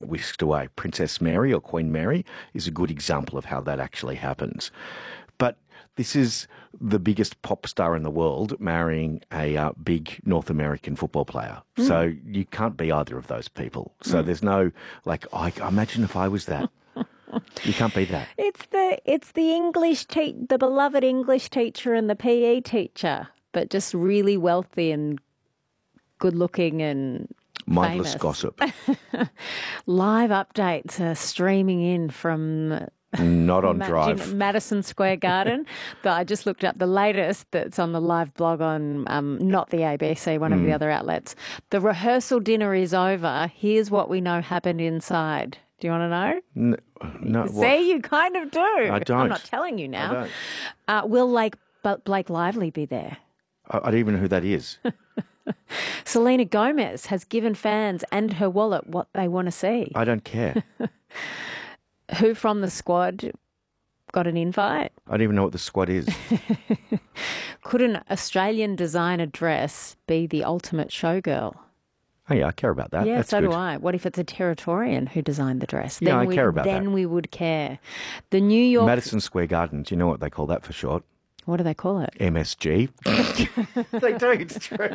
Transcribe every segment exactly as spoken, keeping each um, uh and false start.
whisked away. Princess Mary or Queen Mary is a good example of how that actually happens. But this is the biggest pop star in the world marrying a uh, big North American football player. Mm. So you can't be either of those people. So mm. there's no, like, oh, I imagine if I was that. You can't be that. It's the it's the English te- the beloved English teacher and the P E teacher, but just really wealthy and good looking and mindless famous. Gossip. Live updates are streaming in from not on Ma- Drive. Madison Square Garden. But I just looked up the latest that's on the live blog on um, not the A B C, one mm. of the other outlets. The rehearsal dinner is over. Here's what we know happened inside. Do you want to know? No. no See, what? you kind of do. I don't. I'm not telling you now. I don't. Uh, will Lake, Blake Lively be there? I, I don't even know who that is. Selena Gomez has given fans and her wallet what they want to see. I don't care. Who from the squad got an invite? I don't even know what the squad is. Could an Australian designer dress be the ultimate showgirl? Oh, yeah, I care about that. Yeah, That's so good. do I. What if it's a Territorian who designed the dress? Yeah, then I we, care about then that. Then we would care. The New York... Madison Square Garden, do you know what they call that for short? What do they call it? M S G. They do, it's true.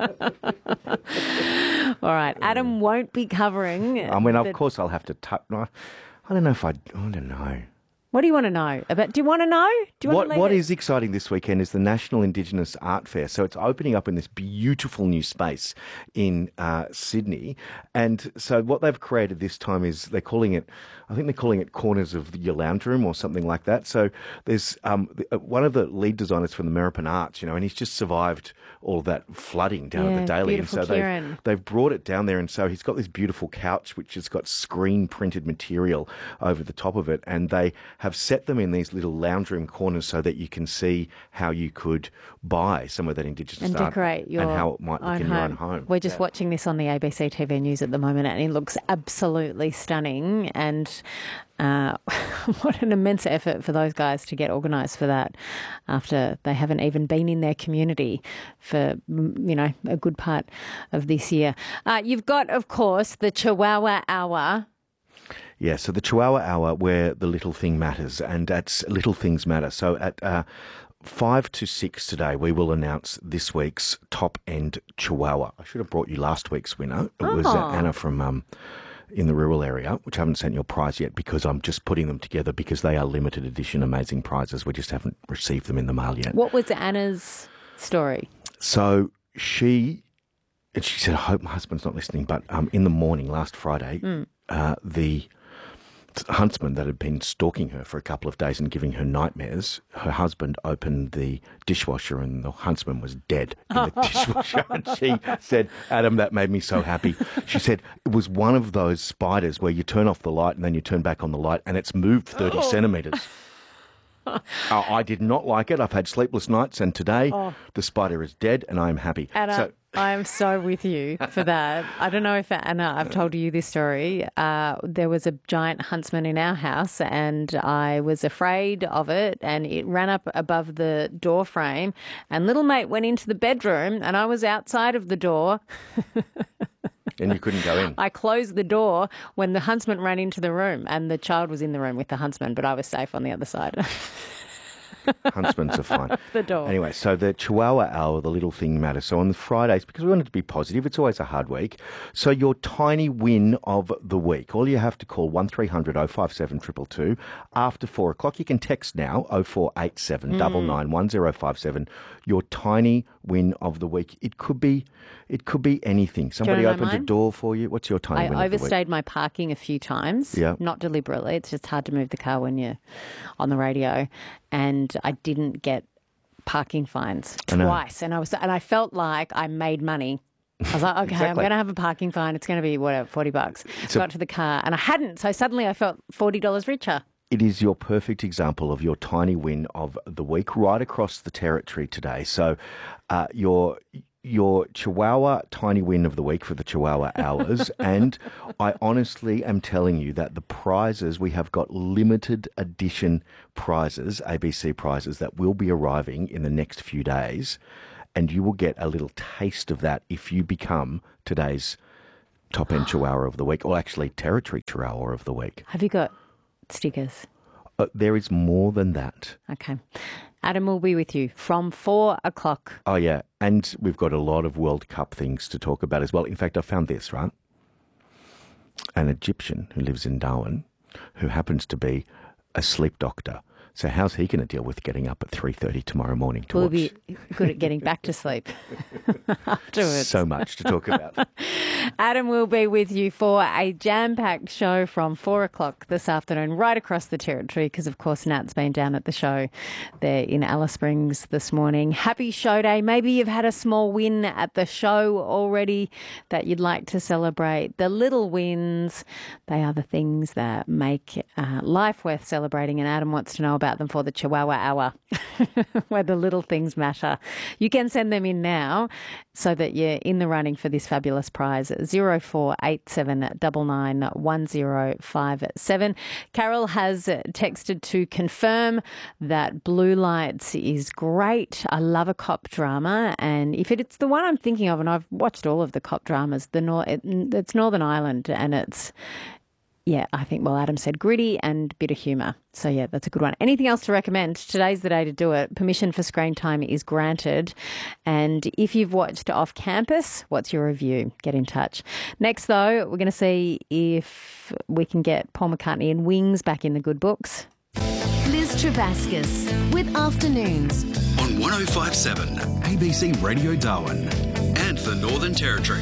All right, Adam won't be covering... I mean, of the... course I'll have to... T- I don't know if I... I don't know. What do you want to know about? Do you want to know? Do you want what to What it? is exciting this weekend is the National Indigenous Art Fair. So it's opening up in this beautiful new space in uh, Sydney. And so what they've created this time is they're calling it, I think they're calling it Corners of your Lounge Room or something like that. So there's um, one of the lead designers from the Meripan Arts, you know, and he's just survived all that flooding down yeah, at the Daily. And beautiful so Kieran. they've, they've brought it down there. And so he's got this beautiful couch, which has got screen printed material over the top of it. And they have set them in these little lounge room corners so that you can see how you could buy some of that Indigenous and art decorate your and how it might look in home. your own home. We're just yeah. watching this on the A B C T V News at the moment, and it looks absolutely stunning. And uh, what an immense effort for those guys to get organised for that after they haven't even been in their community for, you know, a good part of this year. Uh, you've got, of course, the Chihuahua Hour. Yeah, so the Chihuahua Hour where the little thing matters, and that's Little Things Matter. So at uh, five to six today, we will announce this week's top-end Chihuahua. I should have brought you last week's winner. It was uh, Anna from um, in the rural area, which I haven't sent your prize yet because I'm just putting them together because they are limited edition amazing prizes. We just haven't received them in the mail yet. What was Anna's story? So she... And she said, I hope my husband's not listening, but um, in the morning last Friday, mm. uh, the huntsman that had been stalking her for a couple of days and giving her nightmares, her husband opened the dishwasher and the huntsman was dead in the dishwasher. And she said, Adam, that made me so happy. She said, it was one of those spiders where you turn off the light and then you turn back on the light and it's moved thirty oh. centimetres. uh, I did not like it. I've had sleepless nights and today oh. the spider is dead and I'm happy. Anna, so, I'm so with you for that. I don't know if, Anna, I've told you this story. Uh, there was a giant huntsman in our house and I was afraid of it and it ran up above the door frame and little mate went into the bedroom and I was outside of the door. And you couldn't go in. I closed the door when the huntsman ran into the room and the child was in the room with the huntsman, but I was safe on the other side. Huntsmans are fine. The dog. Anyway, so the Chihuahua Hour, the little thing matters. So on the Fridays, because we wanted to be positive, it's always a hard week. So your tiny win of the week, all you have to call one three hundred oh five seven two two two after four o'clock. You can text now oh four eight seven nine nine one oh five seven. Your tiny win of the week. It could be, it could be anything. Somebody opened a door for you. What's your tiny I win of the week? I overstayed my parking a few times. Yeah. Not deliberately. It's just hard to move the car when you're on the radio. And I didn't get parking fines twice. And I was and I felt like I made money. I was like, okay, exactly. I'm going to have a parking fine. It's going to be, whatever, forty bucks. So, got to the car and I hadn't. So suddenly I felt forty dollars richer. It is your perfect example of your tiny win of the week right across the territory today. So uh, your your Chihuahua tiny win of the week for the Chihuahua Hours. And I honestly am telling you that the prizes, we have got limited edition prizes, A B C prizes, that will be arriving in the next few days. And you will get a little taste of that if you become today's top end Chihuahua of the week, or actually Territory Chihuahua of the week. Have you got stickers? Uh, there is more than that. Okay. Adam will be with you from four o'clock. Oh, yeah. And we've got a lot of World Cup things to talk about as well. In fact, I found this, right? An Egyptian who lives in Darwin, who happens to be a sleep doctor. So how's he going to deal with getting up at three thirty tomorrow morning to We'll watch? be good at getting back to sleep afterwards. So much to talk about. Adam will be with you for a jam-packed show from four o'clock this afternoon, right across the Territory, because, of course, Nat's been down at the show there in Alice Springs this morning. Happy show day. Maybe you've had a small win at the show already that you'd like to celebrate. The little wins, they are the things that make uh, life worth celebrating, and Adam wants to know about them for the Chihuahua Hour, where the little things matter. You can send them in now so that you're in the running for this fabulous prize. zero four eight seven nine nine one zero five seven. Carol has texted to confirm that Blue Lights is great. I love a cop drama, and if it's the one I'm thinking of, and I've watched all of the cop dramas, the Nor- it, it's Northern Ireland, and it's Yeah, I think, well, Adam said gritty and bit of humour. So, yeah, that's a good one. Anything else to recommend? Today's the day to do it. Permission for screen time is granted. And if you've watched Off Campus, what's your review? Get in touch. Next, though, we're going to see if we can get Paul McCartney and Wings back in the good books. Liz Travascus with Afternoons on one oh five point seven A B C Radio Darwin and the Northern Territory.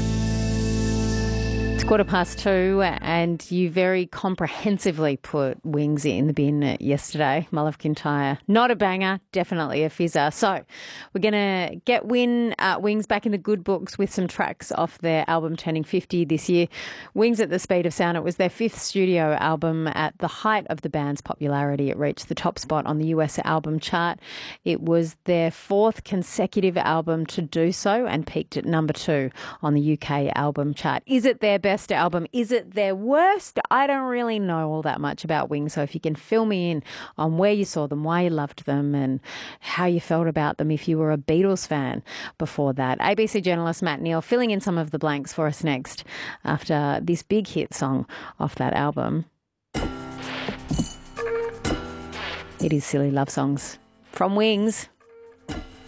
It's quarter past two, and you very comprehensively put Wings in the bin yesterday. Mull of Kintyre. Not a banger, definitely a fizzer. So we're going to get Win, uh, Wings back in the good books with some tracks off their album turning fifty this year. Wings at the Speed of Sound. It was their fifth studio album. At the height of the band's popularity, it reached the top spot on the U S album chart. It was their fourth consecutive album to do so and peaked at number two on the U K album chart. Is it their best album? Is it their worst? I don't really know all that much about Wings, so if you can fill me in on where you saw them, why you loved them, and how you felt about them if you were a Beatles fan before that. A B C journalist Matt Neal filling in some of the blanks for us next after this big hit song off that album. It is Silly Love Songs from Wings.